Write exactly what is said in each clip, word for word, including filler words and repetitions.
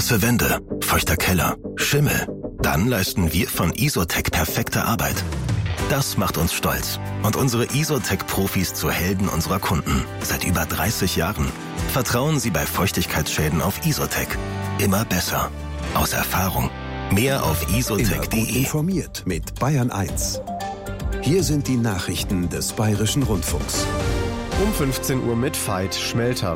nasse Wände, feuchter Keller, Schimmel. Dann leisten wir von Isotec perfekte Arbeit. Das macht uns stolz und unsere Isotec-Profis zu Helden unserer Kunden. Seit über dreißig Jahren. Vertrauen Sie bei Feuchtigkeitsschäden auf Isotec. Immer besser. Aus Erfahrung. Mehr auf isotec punkt de. Informiert mit Bayern eins. Hier sind die Nachrichten des Bayerischen Rundfunks. Um fünfzehn Uhr mit Veit Schmelter.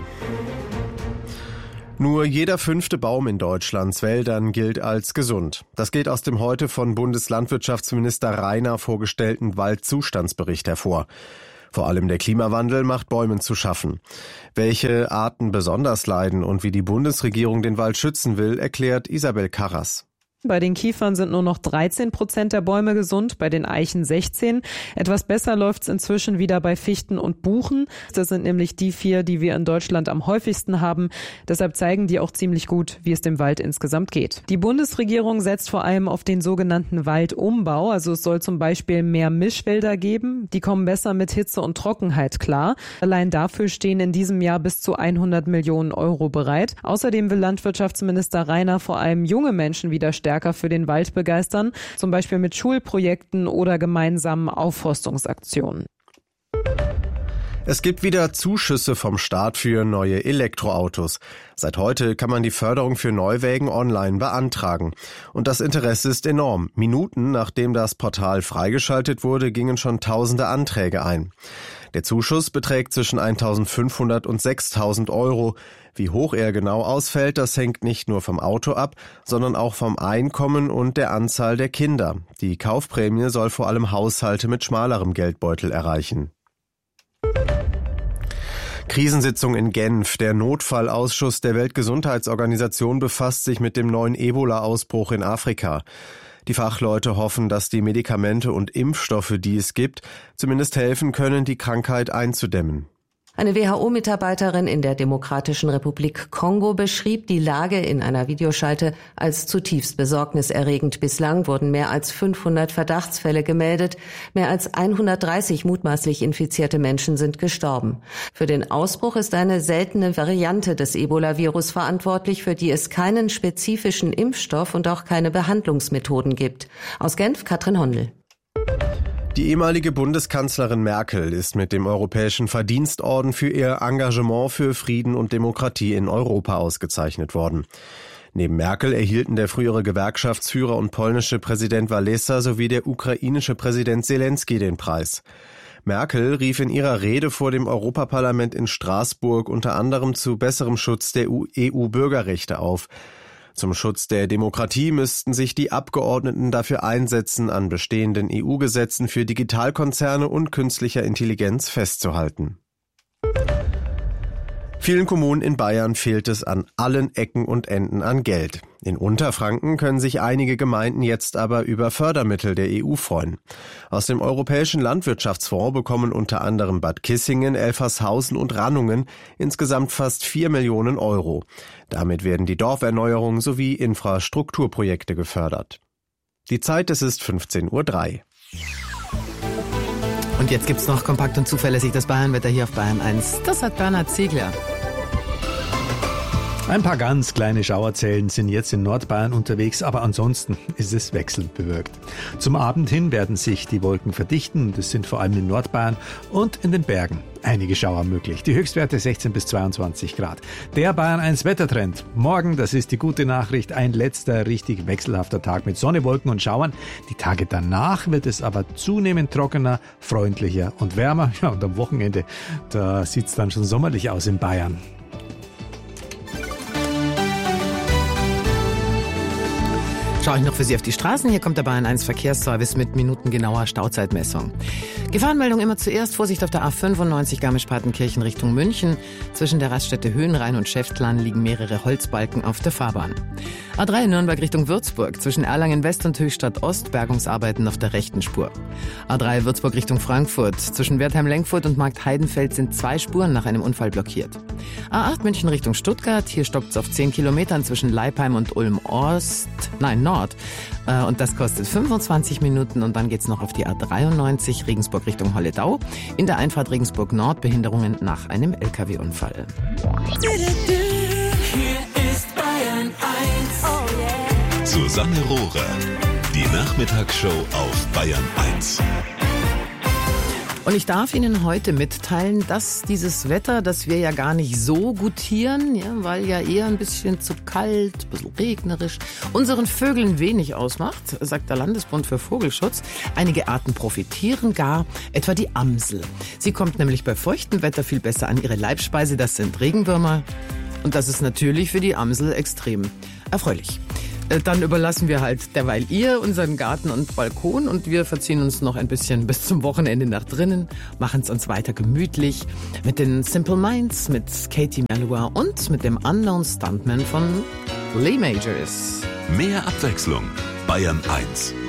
Nur jeder fünfte Baum in Deutschlands Wäldern gilt als gesund. Das geht aus dem heute von Bundeslandwirtschaftsminister Rainer vorgestellten Waldzustandsbericht hervor. Vor allem der Klimawandel macht Bäumen zu schaffen. Welche Arten besonders leiden und wie die Bundesregierung den Wald schützen will, erklärt Isabel Karras. Bei den Kiefern sind nur noch dreizehn Prozent der Bäume gesund, bei den Eichen sechzehn. Etwas besser läuft es inzwischen wieder bei Fichten und Buchen. Das sind nämlich die vier, die wir in Deutschland am häufigsten haben. Deshalb zeigen die auch ziemlich gut, wie es dem Wald insgesamt geht. Die Bundesregierung setzt vor allem auf den sogenannten Waldumbau. Also es soll zum Beispiel mehr Mischwälder geben. Die kommen besser mit Hitze und Trockenheit klar. Allein dafür stehen in diesem Jahr bis zu hundert Millionen Euro bereit. Außerdem will Landwirtschaftsminister Rainer vor allem junge Menschen wieder stärken für den Wald begeistern, zum Beispiel mit Schulprojekten oder gemeinsamen Aufforstungsaktionen. Es gibt wieder Zuschüsse vom Staat für neue Elektroautos. Seit heute kann man die Förderung für Neuwägen online beantragen. Und das Interesse ist enorm. Minuten nachdem das Portal freigeschaltet wurde, gingen schon tausende Anträge ein. Der Zuschuss beträgt zwischen eintausendfünfhundert und sechstausend Euro. Wie hoch er genau ausfällt, das hängt nicht nur vom Auto ab, sondern auch vom Einkommen und der Anzahl der Kinder. Die Kaufprämie soll vor allem Haushalte mit schmalerem Geldbeutel erreichen. Krisensitzung in Genf. Der Notfallausschuss der Weltgesundheitsorganisation befasst sich mit dem neuen Ebola-Ausbruch in Afrika. Die Fachleute hoffen, dass die Medikamente und Impfstoffe, die es gibt, zumindest helfen können, die Krankheit einzudämmen. Eine W H O-Mitarbeiterin in der Demokratischen Republik Kongo beschrieb die Lage in einer Videoschalte als zutiefst besorgniserregend. Bislang wurden mehr als fünfhundert Verdachtsfälle gemeldet. Mehr als hundertdreißig mutmaßlich infizierte Menschen sind gestorben. Für den Ausbruch ist eine seltene Variante des Ebola-Virus verantwortlich, für die es keinen spezifischen Impfstoff und auch keine Behandlungsmethoden gibt. Aus Genf, Katrin Hondel. Die ehemalige Bundeskanzlerin Merkel ist mit dem Europäischen Verdienstorden für ihr Engagement für Frieden und Demokratie in Europa ausgezeichnet worden. Neben Merkel erhielten der frühere Gewerkschaftsführer und polnische Präsident Wałęsa sowie der ukrainische Präsident Selenskyj den Preis. Merkel rief in ihrer Rede vor dem Europaparlament in Straßburg unter anderem zu besserem Schutz der E U-Bürgerrechte auf. Zum Schutz der Demokratie müssten sich die Abgeordneten dafür einsetzen, an bestehenden E U-Gesetzen für Digitalkonzerne und künstlicher Intelligenz festzuhalten. Vielen Kommunen in Bayern fehlt es an allen Ecken und Enden an Geld. In Unterfranken können sich einige Gemeinden jetzt aber über Fördermittel der E U freuen. Aus dem Europäischen Landwirtschaftsfonds bekommen unter anderem Bad Kissingen, Elfershausen und Rannungen insgesamt fast vier Millionen Euro. Damit werden die Dorferneuerung sowie Infrastrukturprojekte gefördert. Die Zeit, es ist fünfzehn Uhr drei. Und jetzt gibt's noch kompakt und zuverlässig das Bayernwetter hier auf Bayern eins. Das hat Bernhard Ziegler. Ein paar ganz kleine Schauerzellen sind jetzt in Nordbayern unterwegs, aber ansonsten ist es wechselnd bewölkt. Zum Abend hin werden sich die Wolken verdichten, das sind vor allem in Nordbayern und in den Bergen einige Schauer möglich. Die Höchstwerte sechzehn bis zweiundzwanzig Grad. Der Bayern eins Wettertrend. Morgen, das ist die gute Nachricht, ein letzter richtig wechselhafter Tag mit Sonne, Wolken und Schauern. Die Tage danach wird es aber zunehmend trockener, freundlicher und wärmer. Ja, und am Wochenende, da sieht's dann schon sommerlich aus in Bayern. Schaue ich noch für Sie auf die Straßen. Hier kommt der Bayern eins Verkehrsservice mit minutengenauer Stauzeitmessung. Gefahrenmeldung immer zuerst. Vorsicht auf der A fünfundneunzig Garmisch-Partenkirchen Richtung München. Zwischen der Raststätte Höhenrhein und Schäftlarn liegen mehrere Holzbalken auf der Fahrbahn. A drei Nürnberg Richtung Würzburg. Zwischen Erlangen West und Höchstadt Ost Bergungsarbeiten auf der rechten Spur. A drei Würzburg Richtung Frankfurt. Zwischen Wertheim-Lenkfurt und Markt Heidenfeld sind zwei Spuren nach einem Unfall blockiert. A acht München Richtung Stuttgart. Hier stockt es auf zehn Kilometern zwischen Leipheim und Ulm Ost. Nein, Nord. Und das kostet fünfundzwanzig Minuten und dann geht's noch auf die A dreiundneunzig Regensburg Richtung Holledau. In der Einfahrt Regensburg Nord Behinderungen nach einem L K W-Unfall. Hier ist Bayern eins. Susanne Rohrer. Die Nachmittagsshow auf Bayern eins. Und ich darf Ihnen heute mitteilen, dass dieses Wetter, das wir ja gar nicht so gutieren, ja, weil ja eher ein bisschen zu kalt, ein bisschen regnerisch, unseren Vögeln wenig ausmacht, sagt der Landesbund für Vogelschutz. Einige Arten profitieren gar, etwa die Amsel. Sie kommt nämlich bei feuchtem Wetter viel besser an ihre Leibspeise, das sind Regenwürmer. Und das ist natürlich für die Amsel extrem erfreulich. Dann überlassen wir halt derweil ihr unseren Garten und Balkon und wir verziehen uns noch ein bisschen bis zum Wochenende nach drinnen, machen es uns weiter gemütlich mit den Simple Minds, mit Katie Melua und mit dem Unknown Stuntman von Lee Majors. Mehr Abwechslung. Bayern eins.